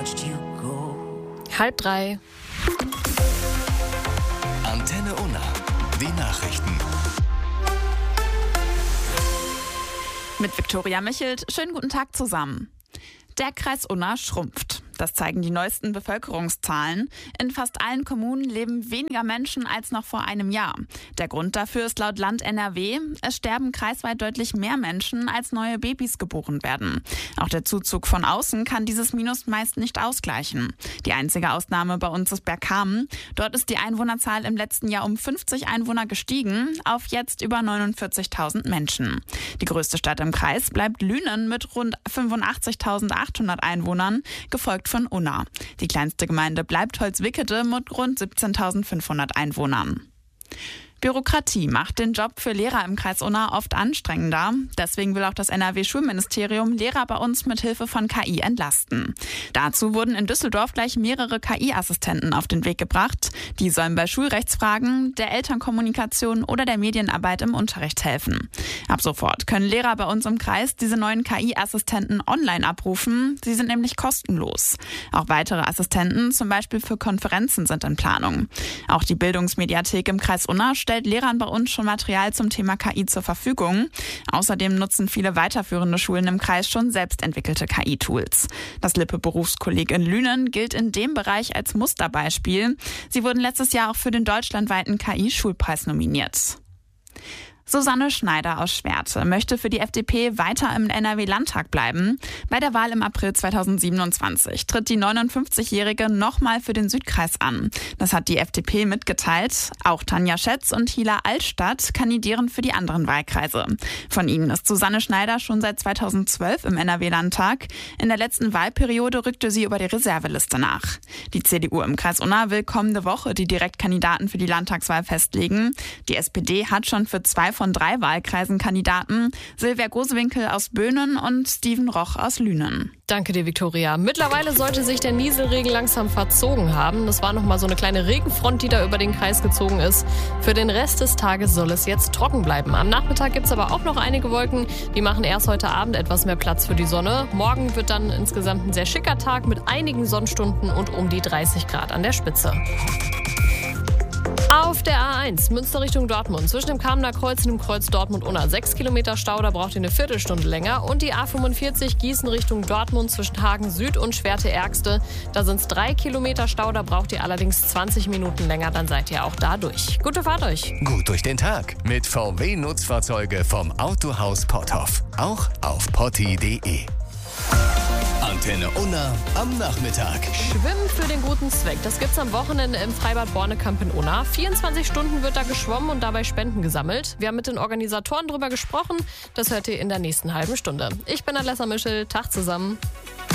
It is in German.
2:30. Antenne Unna. Die Nachrichten. Mit Viktoria Michelt. Schönen guten Tag zusammen. Der Kreis Unna schrumpft. Das zeigen die neuesten Bevölkerungszahlen. In fast allen Kommunen leben weniger Menschen als noch vor einem Jahr. Der Grund dafür ist laut Land NRW, es sterben kreisweit deutlich mehr Menschen, als neue Babys geboren werden. Auch der Zuzug von außen kann dieses Minus meist nicht ausgleichen. Die einzige Ausnahme bei uns ist Bergkamen. Dort ist die Einwohnerzahl im letzten Jahr um 50 Einwohner gestiegen, auf jetzt über 49.000 Menschen. Die größte Stadt im Kreis bleibt Lünen mit rund 85.800 Einwohnern, gefolgt von Unna. Die kleinste Gemeinde bleibt Holzwickede mit rund 17.500 Einwohnern. Bürokratie macht den Job für Lehrer im Kreis Unna oft anstrengender. Deswegen will auch das NRW-Schulministerium Lehrer bei uns mit Hilfe von KI entlasten. Dazu wurden in Düsseldorf gleich mehrere KI-Assistenten auf den Weg gebracht. Die sollen bei Schulrechtsfragen, der Elternkommunikation oder der Medienarbeit im Unterricht helfen. Ab sofort können Lehrer bei uns im Kreis diese neuen KI-Assistenten online abrufen. Sie sind nämlich kostenlos. Auch weitere Assistenten, zum Beispiel für Konferenzen, sind in Planung. Auch die Bildungsmediathek im Kreis Unna stellt Lehrern bei uns schon Material zum Thema KI zur Verfügung. Außerdem nutzen viele weiterführende Schulen im Kreis schon selbst entwickelte KI-Tools. Das Lippe-Berufskolleg in Lünen gilt in dem Bereich als Musterbeispiel. Sie wurden letztes Jahr auch für den deutschlandweiten KI-Schulpreis nominiert. Susanne Schneider aus Schwerte möchte für die FDP weiter im NRW-Landtag bleiben. Bei der Wahl im April 2027 tritt die 59-Jährige nochmal für den Südkreis an. Das hat die FDP mitgeteilt. Auch Tanja Schätz und Hila Altstadt kandidieren für die anderen Wahlkreise. Von ihnen ist Susanne Schneider schon seit 2012 im NRW-Landtag. In der letzten Wahlperiode rückte sie über die Reserveliste nach. Die CDU im Kreis Unna will kommende Woche die Direktkandidaten für die Landtagswahl festlegen. Die SPD hat schon für 2 von 3 Wahlkreisen Kandidaten: Silvia Gosewinkel aus Böhnen und Steven Roch aus Lünen. Danke dir, Viktoria. Mittlerweile sollte sich der Nieselregen langsam verzogen haben. Das war nochmal so eine kleine Regenfront, die da über den Kreis gezogen ist. Für den Rest des Tages soll es jetzt trocken bleiben. Am Nachmittag gibt es aber auch noch einige Wolken. Die machen erst heute Abend etwas mehr Platz für die Sonne. Morgen wird dann insgesamt ein sehr schicker Tag mit einigen Sonnenstunden und um die 30 Grad an der Spitze. Auf der A1 Münster Richtung Dortmund zwischen dem Kamener Kreuz und dem Kreuz Dortmund-Unna 6 Kilometer Stau, da braucht ihr eine Viertelstunde länger. Und die A45 Gießen Richtung Dortmund zwischen Hagen Süd und Schwerte-Ärgste, da sind es 3 Kilometer Stau, da braucht ihr allerdings 20 Minuten länger, dann seid ihr auch da durch. Gute Fahrt euch! Gut durch den Tag mit VW-Nutzfahrzeuge vom Autohaus Potthoff. Auch auf potti.de. Antenne Unna am Nachmittag. Schwimmen für den guten Zweck. Das gibt's am Wochenende im Freibad Bornekamp in Unna. 24 Stunden wird da geschwommen und dabei Spenden gesammelt. Wir haben mit den Organisatoren drüber gesprochen. Das hört ihr in der nächsten halben Stunde. Ich bin Alessa Mischel. Tag zusammen.